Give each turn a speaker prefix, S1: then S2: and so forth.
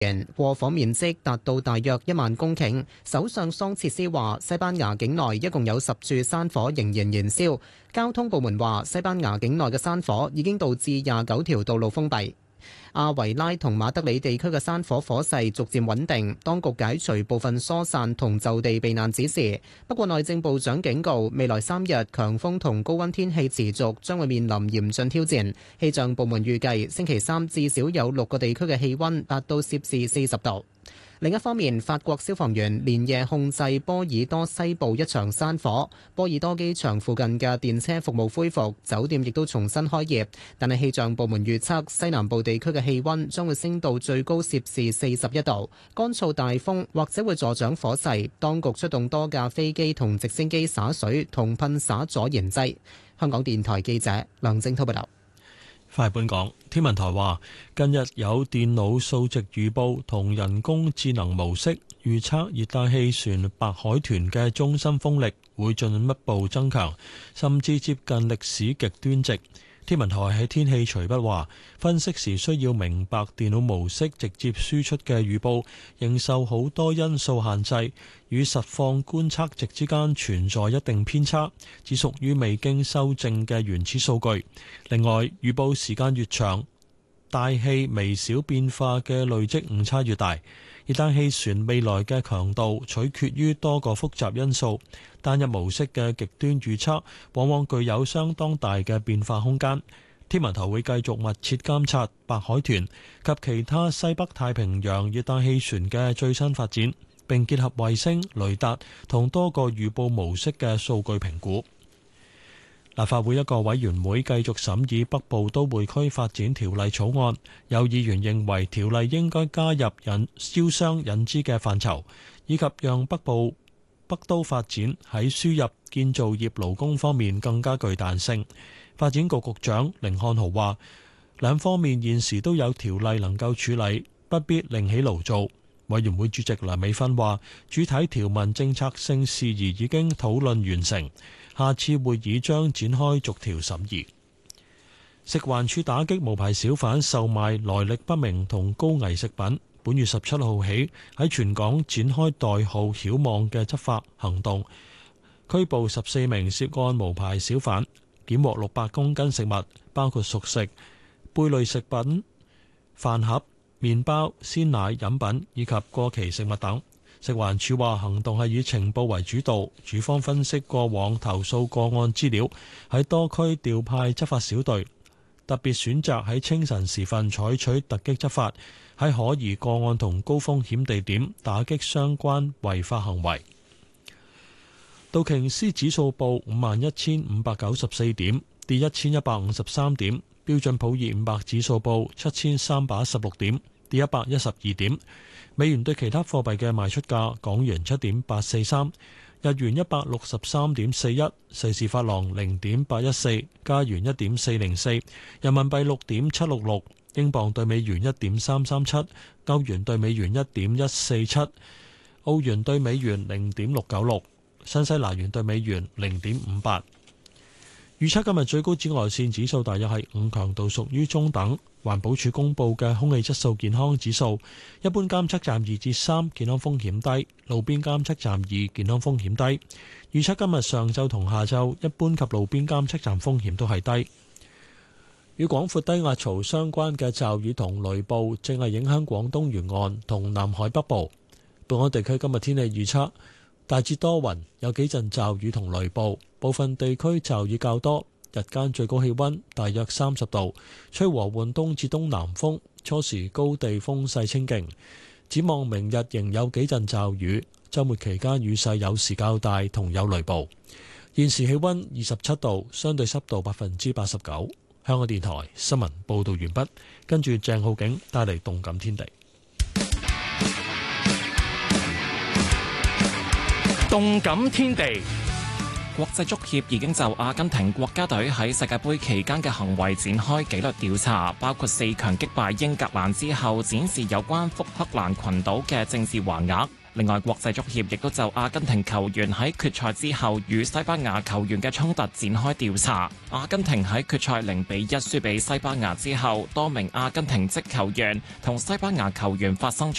S1: 過火面積達到大約1萬公頃。首相桑切斯話，西班牙境內一共有10處山火仍然燃燒。交通部門話，西班牙境內嘅山火已經導致29條道路封閉。阿維拉同馬德里地區嘅山火火勢逐漸穩定，當局解除部分疏散同就地避難指示。不過內政部長警告，未來3日強風同高溫天氣持續，將會面臨嚴峻挑戰。氣象部門預計星期三至少有6個地區嘅氣溫達到攝氏40度。另一方面，法國消防員連夜控制波爾多西部一場山火，波爾多機場附近嘅電車服務恢復，酒店亦都重新開業。但係氣象部門預測，西南部地區嘅氣溫將會升到最高攝氏41度，乾燥大風或者會助長火勢。當局出動多架飛機同直升機灑水同噴灑阻燃劑。香港電台記者梁正滔報道。
S2: 翻嚟本港，天文台話，近日有電腦數值預報同人工智能模式預測熱帶氣旋白海豚嘅中心風力會進一步增強，甚至接近歷史極端值。天文台喺天氣隨筆話，分析時需要明白電腦模式直接輸出嘅預報仍受好多因素限制，與實況觀測值之間存在一定偏差，只屬於未經修正嘅原始數據。另外，預報時間越長，大氣微小變化嘅累積誤差越大。熱帶氣旋未來嘅強度取決於多個複雜因素，單一模式嘅極端預測往往具有相當大嘅變化空間。天文台會繼續密切監察白海豚及其他西北太平洋熱帶氣旋嘅最新發展，並結合衛星、雷達同多個預報模式嘅數據評估。立法會一個委員會繼續審議北部都會區發展條例草案，有議員認為條例應該加入招商引資嘅範疇，以及讓北都發展喺輸入建造業勞工方面更加具彈性。發展局局長甯漢豪話，兩方面現時都有條例能夠處理，不必另起爐灶。委員會主席梁美芬話，主體條文政策性事宜已經討論完成，下次會議將展開逐條審議。食環署打擊無牌小販售賣來歷不明同高危食品，本月17號起喺全港展開代號曉望嘅執法行動，拘捕14名涉案無牌小販，檢獲600公斤食物，包括熟食、貝類食品、飯盒、麵包、鮮奶、飲品以及過期食物等。食環署話行動係以情報為主導，署方分析過往投訴個案資料，喺多區調派執法小隊，特別選擇喺清晨時分採取突擊執法，喺可疑個案同高風險地點打擊相關違法行為。道瓊斯指數報51,594點，跌1153點。標準普爾500指數報7316點，跌112點。美元對其他貨幣嘅賣出價：港元7.843，日元163.41，瑞士法郎0.814，加元1.404，人民幣6.766，英鎊對美元1.337，歐元對美元1.147，澳元對美元0.696，新西蘭元對美元0.58。預測今日最高紫外線指數大約係5，強度屬於中等。環保署公布嘅空氣質素健康指數，一般監測站2至3，健康風險低；路邊監測站2，健康風險低。預測今日上晝同下晝，一般及路邊監測站風險都係低。與廣闊低壓槽相關嘅驟雨同雷暴正係影響廣東沿岸同南海北部。本港地區今日天氣預測，大致多雲，有幾陣驟雨同雷暴，部分地區驟雨較多。日間最高氣溫大約30度，吹和緩東至東南風，初時高地風勢清勁。展望明日仍有幾陣驟雨，週末期間雨勢有時較大，同有雷暴。現時氣溫27度，相對濕度89%。香港電台新聞報道完畢，跟住鄭浩景帶嚟動感天地。
S3: 動感天地。 國際足協已經就阿根廷國家隊喺世界盃期間嘅行為展開紀律調查，包括4強擊敗英格蘭之後展示有關福克蘭群島嘅政治橫額。另外，國際足協亦都就阿根廷球員喺決賽之後與西班牙球員嘅衝突展開調查。阿根廷喺決賽0-1輸俾西班牙之後，多名阿根廷籍球員同西班牙球員發生